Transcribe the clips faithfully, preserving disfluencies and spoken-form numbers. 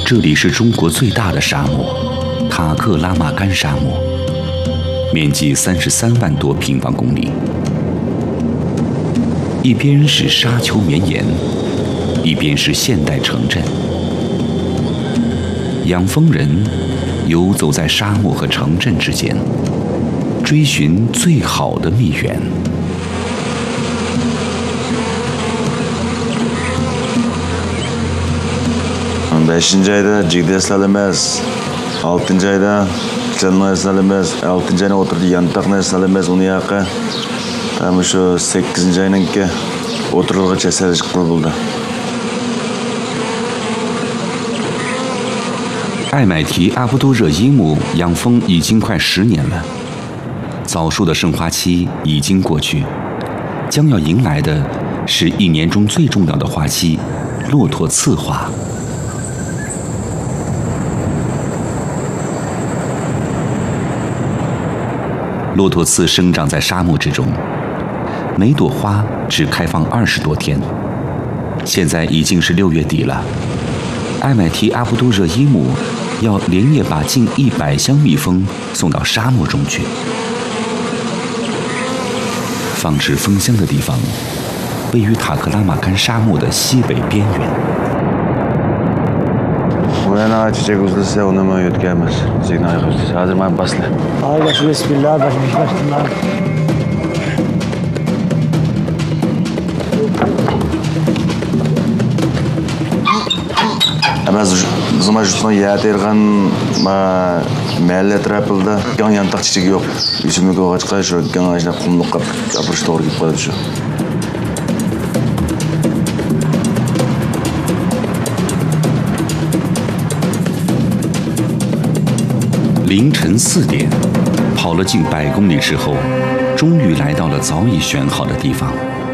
这里是中国最大的沙漠——塔克拉玛干沙漠，面积三十三万多平方公里。一边是沙丘绵延，一边是现代城镇。养蜂人游走在沙漠和城镇之间，追寻最好的蜜源。 beshinchi ayda jigdaslar emas, oltinchi ayda chanmayaslar emas, oltinchi ayda o'tirdi yantoq narsalar emas, uni yoqqa mana shu sakkizinchi ayninki o'tirilg'icha salish qilib 艾买提阿布都热伊木养蜂已经快十年了，枣树的盛花期已经过去，将要迎来的是一年中最重要的花期——骆驼刺花。 骆驼刺生长在沙漠之中，每朵花只开放二十多天。现在已经是六月底了，艾买提阿布都热伊木要连夜把近一百箱蜜蜂送到沙漠中去。放置蜂箱的地方位于塔克拉玛干沙漠的西北边缘。 Ulan çiçek uzlasa onu mu yutkamız? Signal uzlasa. Hazır mı basla? Haydi şu bismillah başımız başımız. Ama zıma jutma yatergan ma mahalle trapılda gan yantak çiçek yok. Üstümdeki o ağaçka şu gan ağaçına kumluk kap yapırış doğru gidip kaldı şu. 凌晨四点，跑了近百公里之后，终于来到了早已选好的地方。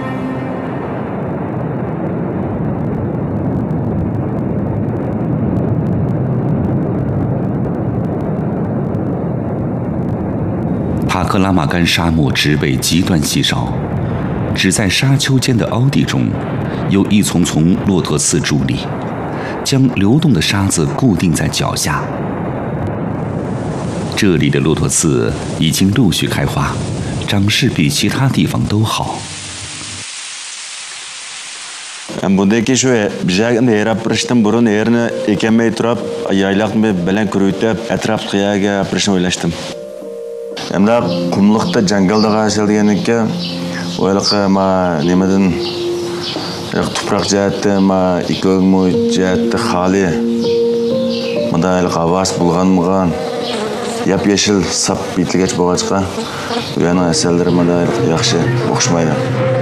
塔克拉玛干沙漠植被极端稀少，只在沙丘间的凹地中，有一丛丛骆驼刺伫立，将流动的沙子固定在脚下。 这里的骆驼刺已经陆续开花，长势比其他地方都好。 Bundaki şu bizagın erapırıştım burun erini ekemey turab yaylaqni bilen kuruytep etraflıyaga yapırışını oylaştım. Hem de kumlukta jangalda qaşıl degenike oylıqı ma nemeden tuprak jihati ma ikölmü jihati xali mındaylık avas bulğanmıgan yap yeşil sap bitligeç boğaçqa uyanın eserleri mındaylık yaxşı oqışmaydı.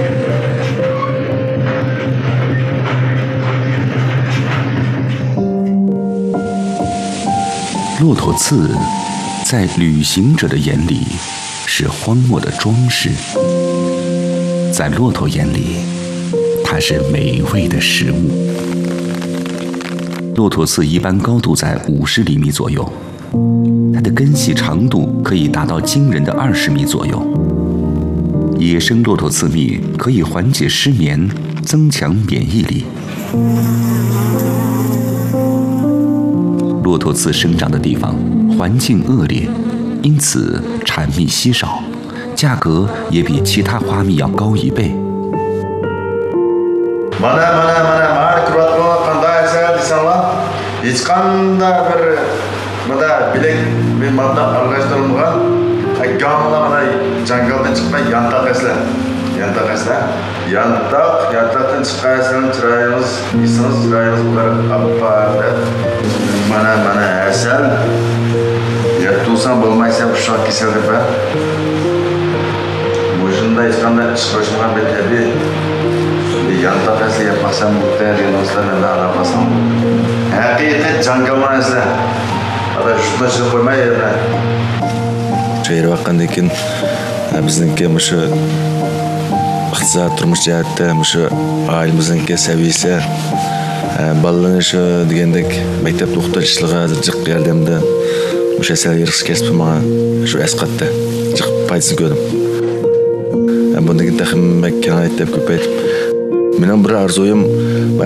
骆驼刺在旅行者的眼里是荒漠的装饰，在骆驼眼里，它是美味的食物。骆驼刺一般高度在五十厘米左右，它的根系长度可以达到惊人的二十米左右。野生骆驼刺蜜可以缓解失眠，增强免疫力。 骆驼刺生长的地方环境恶劣，因此产蜜稀少，价格也比其他花蜜要高一倍。 Mana mana mana mana kuratma qanday asar desanlar, hech qanday bir mana bilek bir madda aralashtirilmagan, gamla mana jangaldan chiqqan yantoq aslar, yantoq aslar, yantoq yantoqdan chiqqan chiroyingiz, isingiz chiroyingiz bular apparda. Mana mana asal, yatulsan bo'lmaysa ushok kesal deb. Mujinda hech qanday chiqarishmagan bir tabiiy yantoq asli yapmasam muhtar yo'nalishlarni alaqasam. Haqiqiy jangalman asla. Ada shunday chiqib qo'ymay yerda. Chayir vaqtdan keyin bizniki mushu iqtisod turmush jihatda mushu oilamizniki saviyasi ballanışı degandek maktabda o'qituvchilig'i jiq yordamda o'sha asal yig'ish kasbi menga shu asqatda jiq foydasini ko'rdim. Bundan keyin taxmin makkan aytib ko'paytib mening bir arzuyim